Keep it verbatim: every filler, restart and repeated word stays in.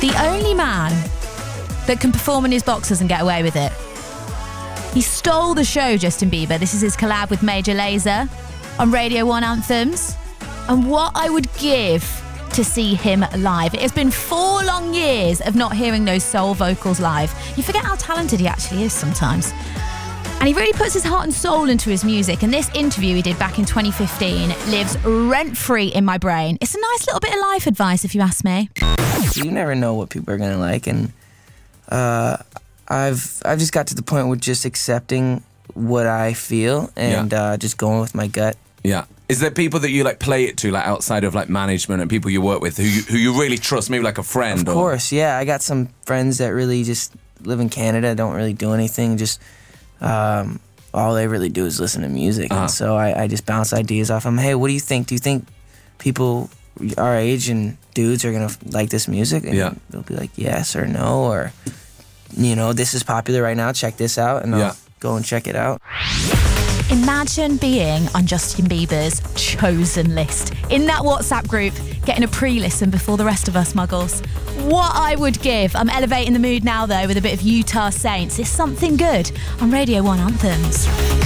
The only man that can perform in his boxers and get away with it. He stole the show, Justin Bieber. This is his collab with Major Lazer on Radio one Anthems. And what I would give to see him live. It has been four long years of not hearing those soul vocals live. You forget how talented he actually is sometimes. And he really puts his heart and soul into his music. And this interview he did back in twenty fifteen lives rent-free in my brain. It's a nice little bit of life advice, if you ask me. You never know what people are going to like. And uh, I've I've just got to the point with just accepting what I feel and yeah. uh, just going with my gut. Yeah. Is there people that you like play it to, like outside of like management and people you work with who you, who you really trust, maybe like a friend? Of or... course, yeah. I got some friends that really just live in Canada, don't really do anything. Just um, all they really do is listen to music. Uh-huh. And so I, I just bounce ideas off them. Hey, what do you think? Do you think people our age and dudes are going to like this music? And yeah. they'll be like, yes or no, or, you know, this is popular right now. Check this out. And I'll yeah. go and check it out. Imagine being on Justin Bieber's chosen list in that WhatsApp group, getting a pre-listen before the rest of us muggles. What I would give. I'm elevating the mood now, though, with a bit of Utah Saints. It's something good on Radio one Anthems.